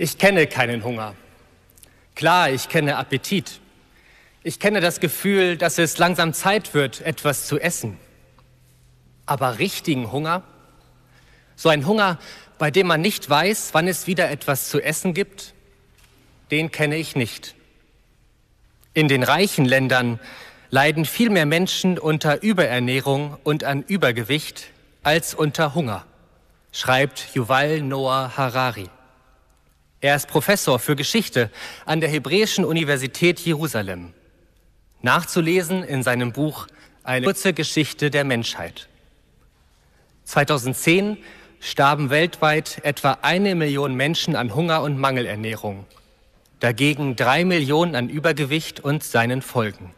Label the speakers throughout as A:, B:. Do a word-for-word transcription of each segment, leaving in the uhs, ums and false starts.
A: Ich kenne keinen Hunger. Klar, ich kenne Appetit. Ich kenne das Gefühl, dass es langsam Zeit wird, etwas zu essen. Aber richtigen Hunger? So ein Hunger, bei dem man nicht weiß, wann es wieder etwas zu essen gibt? Den kenne ich nicht. In den reichen Ländern leiden viel mehr Menschen unter Überernährung und an Übergewicht als unter Hunger, schreibt Yuval Noah Harari. Er ist Professor für Geschichte an der Hebräischen Universität Jerusalem. Nachzulesen in seinem Buch Eine kurze Geschichte der Menschheit. zweitausendzehn starben weltweit etwa eine Million Menschen an Hunger und Mangelernährung. Dagegen drei Millionen an Übergewicht und seinen Folgen.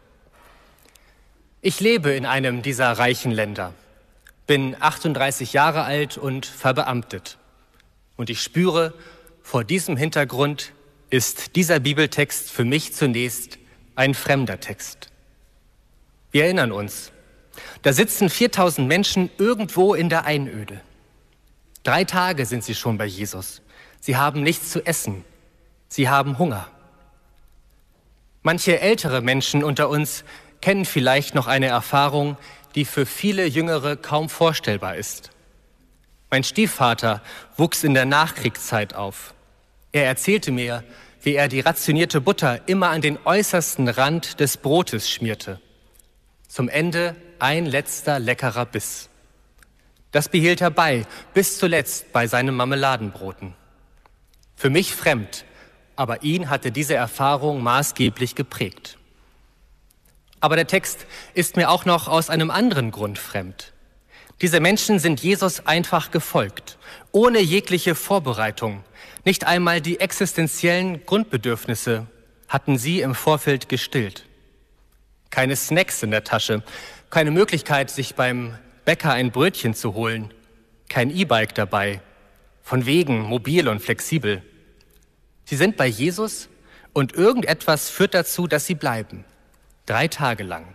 A: Ich lebe in einem dieser reichen Länder, bin achtunddreißig Jahre alt und verbeamtet. Und ich spüre, vor diesem Hintergrund ist dieser Bibeltext für mich zunächst ein fremder Text. Wir erinnern uns, da sitzen viertausend Menschen irgendwo in der Einöde. Drei Tage sind sie schon bei Jesus. Sie haben nichts zu essen. Sie haben Hunger. Manche ältere Menschen unter uns kennen vielleicht noch eine Erfahrung, die für viele Jüngere kaum vorstellbar ist. Mein Stiefvater wuchs in der Nachkriegszeit auf. Er erzählte mir, wie er die rationierte Butter immer an den äußersten Rand des Brotes schmierte. Zum Ende ein letzter leckerer Biss. Das behielt er bei, bis zuletzt bei seinen Marmeladenbroten. Für mich fremd, aber ihn hatte diese Erfahrung maßgeblich geprägt. Aber der Text ist mir auch noch aus einem anderen Grund fremd. Diese Menschen sind Jesus einfach gefolgt, ohne jegliche Vorbereitung. Nicht einmal die existenziellen Grundbedürfnisse hatten sie im Vorfeld gestillt. Keine Snacks in der Tasche, keine Möglichkeit, sich beim Bäcker ein Brötchen zu holen, kein E-Bike dabei, von wegen mobil und flexibel. Sie sind bei Jesus und irgendetwas führt dazu, dass sie bleiben. Drei Tage lang.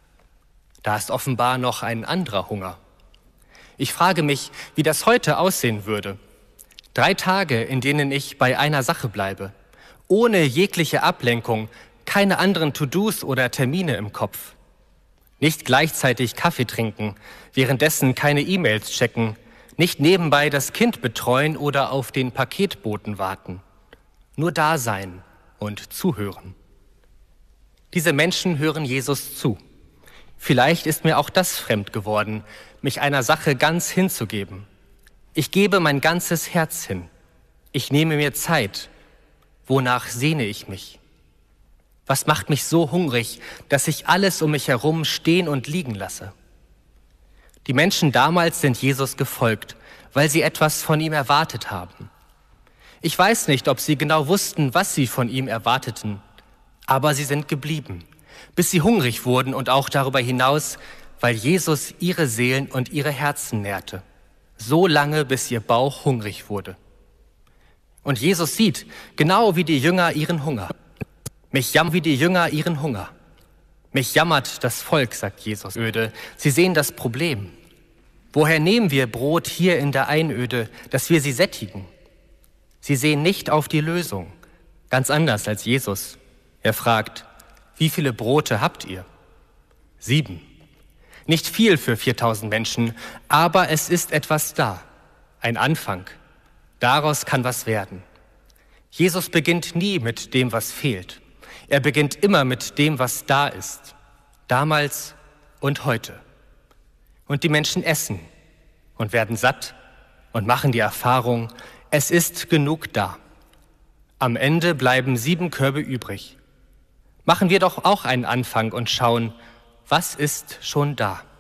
A: Da ist offenbar noch ein anderer Hunger. Ich frage mich, wie das heute aussehen würde. Drei Tage, in denen ich bei einer Sache bleibe, ohne jegliche Ablenkung, keine anderen To-Dos oder Termine im Kopf. Nicht gleichzeitig Kaffee trinken, währenddessen keine E-Mails checken, nicht nebenbei das Kind betreuen oder auf den Paketboten warten. Nur da sein und zuhören. Diese Menschen hören Jesus zu. Vielleicht ist mir auch das fremd geworden, mich einer Sache ganz hinzugeben. Ich gebe mein ganzes Herz hin. Ich nehme mir Zeit. Wonach sehne ich mich? Was macht mich so hungrig, dass ich alles um mich herum stehen und liegen lasse? Die Menschen damals sind Jesus gefolgt, weil sie etwas von ihm erwartet haben. Ich weiß nicht, ob sie genau wussten, was sie von ihm erwarteten, aber sie sind geblieben, bis sie hungrig wurden und auch darüber hinaus, weil Jesus ihre Seelen und ihre Herzen nährte. So lange, bis ihr Bauch hungrig wurde. Und Jesus sieht, genau wie die Jünger ihren Hunger. Mich jammert wie die Jünger ihren Hunger. Mich jammert das Volk, sagt Jesus öde. Sie sehen das Problem. Woher nehmen wir Brot hier in der Einöde, dass wir sie sättigen? Sie sehen nicht auf die Lösung, ganz anders als Jesus. Er fragt, wie viele Brote habt ihr? Sieben. Nicht viel für viertausend Menschen, aber es ist etwas da. Ein Anfang. Daraus kann was werden. Jesus beginnt nie mit dem, was fehlt. Er beginnt immer mit dem, was da ist. Damals und heute. Und die Menschen essen und werden satt und machen die Erfahrung, es ist genug da. Am Ende bleiben sieben Körbe übrig. Machen wir doch auch einen Anfang und schauen, was ist schon da?